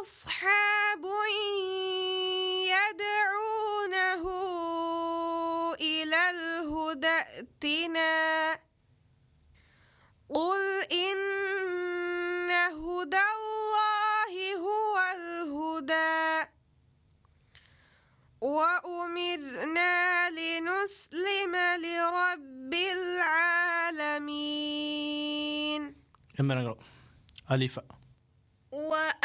أصحاب يدعونه إلى الهدى ائتنا قل إن هدى الله هو الهدى وأمرنا لنسلم لرب العالمين. ألف